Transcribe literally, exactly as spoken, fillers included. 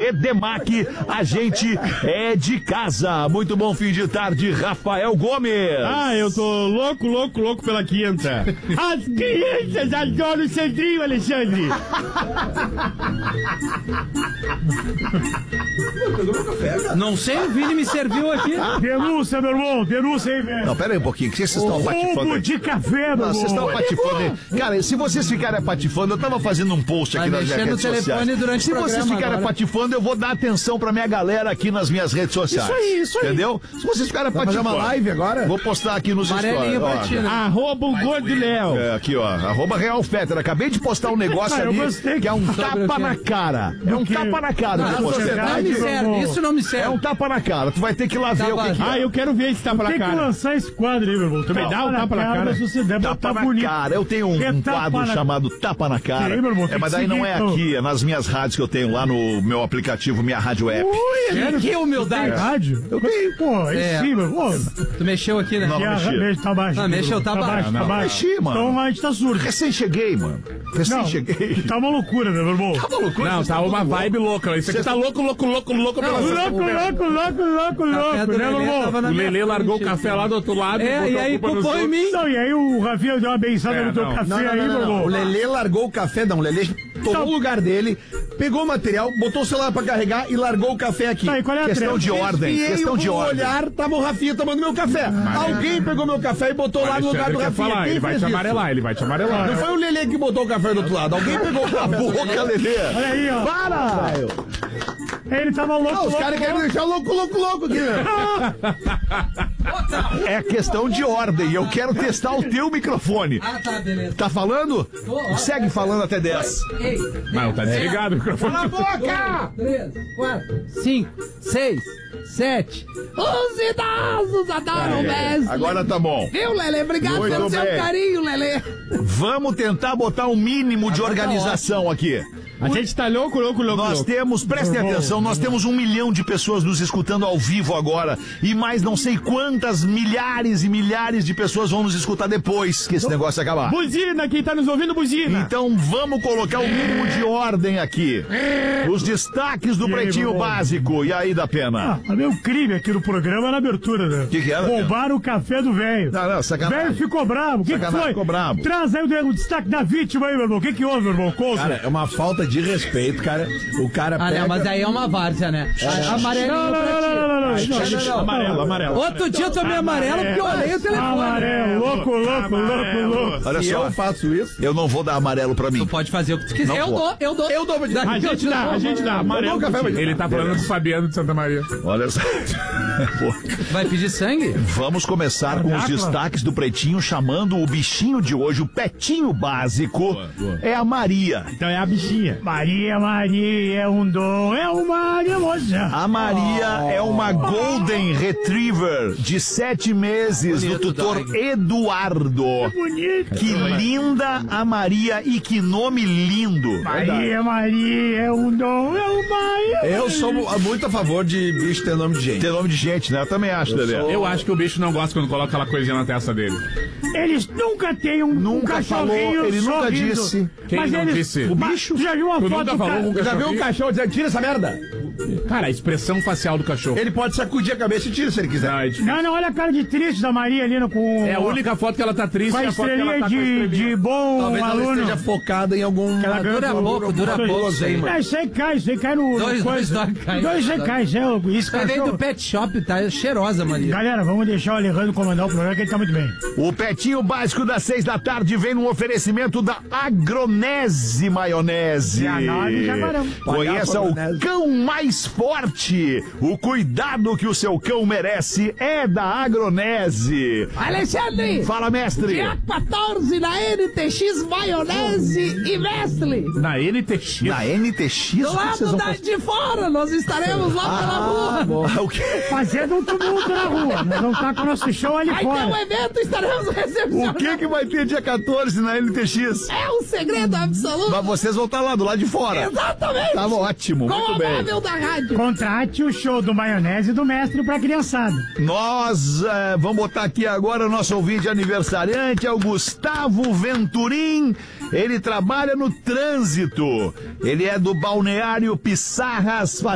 Edemac, a gente é de casa. Muito bom fim de tarde, Rafael Gomes. Ah, eu tô louco, louco, louco pela quinta. As crianças adoram o Sandrinho, Alexandre. Não sei, o Vini me serviu aqui. Denúncia, meu irmão, denúncia aí, velho. Não, pera aí um pouquinho, o que vocês estão patifando Roubo aí? de café, meu Não, vocês estão irmão. patifando aí. Cara, se vocês ficarem patifando, eu tava fazendo um post aqui Vai nas minhas mexer no redes telefone sociais. durante Se o vocês programa ficarem agora. patifando, eu vou dar atenção pra minha galera aqui nas minhas redes sociais. Isso aí, isso aí. Entendeu? Se vocês ficarem Vai fazer patifando. uma live agora? Vou postar aqui nos Amarelinho stories. pra ó. ti, né? Arroba o Gordo Léo. É, aqui, ó, arroba Real Fetter. Acabei de postar um negócio Ah, eu ali gostei. que é um Sobre o tapa quê? na cara. É um quê? tapa na cara. Não, que eu vou não mostrar. me meu serve, irmão. isso não me É serve. um tapa na cara. Tu vai ter que ir lá ver Tá o que, que é. Ah, eu quero ver esse tapa na Tem que cara. lançar esse quadro aí, meu irmão. Tu me dá um tapa na cara? Se você der, Tapa botar na bonito. cara. Eu tenho um, É um tapa quadro na- chamado Tapa na Cara. Tem, meu irmão, é, tem mas que daí não é seguir, aqui, é nas minhas rádios que eu tenho lá no meu aplicativo, minha rádio app. Sério? Que humildade. Tem rádio? Eu tenho. Pô, aí É. sim, meu. Pô, Tu mexeu aqui, né? Não. e a- mexi. mexe, tá baixo. Não, mexeu, tá tá baixo. baixo, tá Não, baixo. mexi, mano. Então a gente tá surdo. Recém cheguei, mano. Recém Não, cheguei. tá uma loucura, né, meu irmão? Não, tá uma vibe louca. Isso aqui tá louco, louco, louco, louco pela Louco, louco, louco, louco, louco, do né, meu Lelê irmão? tava na O minha Lelê largou o frente. café lá do outro lado. É, botou e a aí culpa nos culpou em outros. mim. Não, e aí o Rafinha deu uma bençada É, no teu não. café Não, não, aí, não, meu não, não. irmão. O Lelê largou o café, não. O Lelê tomou Tá. o lugar dele, pegou o material, botou o celular pra carregar e largou o café aqui. Tá, e qual é a Questão treta? de ordem. Desviei Questão de o ordem. olhar, tava o Rafinha tomando meu café. Alguém pegou meu café e botou lá no lugar Alexandre do quer Rafinha. falar, Quem ele vai fez te isso? amarelar, ele vai te amarelar. Não foi o Lelê que botou o café do outro lado. Alguém pegou o café. Boca, Lelê. Olha aí, ó. Para! Ele tava louco, Não, os louco, caras querem me deixar louco, louco, louco aqui, né? É questão de ordem. Eu quero testar o teu microfone. Ah, tá, beleza. Tá falando? Segue falando até dez. Ei, Não, tá desligado o microfone. Cala a boca! três, quatro, cinco, seis, sete, onze idosos adoram o Messi. Agora tá bom. Viu, Lelê? Obrigado Muito pelo seu bem. carinho, Lelê. Vamos tentar botar um mínimo de Agora tá organização aqui. A gente tá louco, louco, louco, Nós louco. temos, prestem atenção, nós temos um milhão de pessoas nos escutando ao vivo agora e mais não sei quantas milhares e milhares de pessoas vão nos escutar depois que esse negócio acabar. Buzina, quem tá nos ouvindo, buzina. Então vamos colocar o mínimo de ordem aqui. Os destaques do E aí, Pretinho meu irmão? Básico. E aí, da pena? Ah, meu crime aqui no programa na abertura, né? Que que era, Roubaram o café do velho. Não, não, O sacanagem. velho ficou bravo. O que, que Sacanagem, foi? ficou bravo. Traz aí o, o destaque da vítima aí, meu irmão. O que, que houve, meu irmão? Conta. Cara, é uma falta de respeito, cara. O cara Ah, pega... não, mas aí é uma várzea, né? Amarelinho Não, não, pra não, ti. não, não, não, não, Ai, não, não, não, não. Amarelo, amarelo. Outro dia eu tomei amarelo porque eu olhei o telefone. Amarelo, louco, louco, louco, louco. Olha Se só, eu faço isso... eu não vou dar amarelo pra mim. Tu pode fazer o que tu quiser. Não Eu vou. dou, eu dou. Eu dou. A gente dá, a gente dá. Amarelo. Eu dou café, mas- Ele tá falando do Fabiano de Santa Maria. Olha só. Pô. Vai pedir sangue? Vamos começar com os destaques do Pretinho, chamando o bichinho de hoje, o petinho básico, é a Maria. Então é a bichinha. Maria, Maria, é um dom, é uma emoção. A Maria é uma Golden Retriever de sete meses do Bonito, tutor Dog. Eduardo. Bonita. Que linda a Maria e que nome lindo. Maria, Maria, é um dom, é uma Eu sou muito a favor de bicho ter nome de gente. Tem nome de gente, né? Eu também acho, Lelê. Eu acho que o bicho não gosta quando coloca aquela coisinha na testa dele. Eles nunca têm um, Nunca um cachorrinho falou, ele nunca sorrindo. disse. Quem Mas não eles, disse? O bicho? Já viu uma Tu foto nunca do falou cara? com o Já viu cachorrinho? um cachorro dizendo, tira essa merda? Cara, a expressão facial do cachorro. Ele pode sacudir a cabeça e tira se ele quiser. Ah, é difícil. Não, não, olha a cara de triste da Maria ali no, com... É a única foto que ela tá triste, Com a é a foto que ela estrelinha tá com a de, estrelinha. de bom Talvez ela aluno. esteja focada em algum... Ela ganhou Dura do- pouco, dura pouco isso aí, mano. É, isso aí cai, isso aí cai no... Dois, no dois coisa. dog cai. Dois aí cai, isso é, isso Vai veio cachorro. do pet shop, tá cheirosa, Maria. Galera, vamos deixar o Alejandro comandar o programa que ele tá muito bem. O Petinho Básico das seis da tarde vem num oferecimento da Agronese Maionese. Granada e Jaguarão. Conheça o Agronese. cão mais forte. O cuidado que o seu cão merece é da Agronese. Alexandre! Fala, mestre. Dia quatorze na N T X Maionese e Mestre. Na N T X. Na N T X, Do o que que vocês lado vão da, de fora, nós estaremos lá pela rua. fazer? O quê? Fazendo um tumulto na rua. Nós vamos estar com o nosso show ali Aí tem um fora. evento, estaremos O recepcionando. que que vai ter dia quatorze na N T X? É um segredo absoluto. Mas vocês vão estar lá do lado de fora. Exatamente. Tá ótimo, Com muito a bem. móvel da rádio. Contrate o show do Maionese e do Mestre pra criançada. Nós eh, vamos botar aqui agora o nosso ouvinte aniversariante, é o Gustavo Venturim. Ele trabalha no trânsito. Ele é do Balneário Pissarras,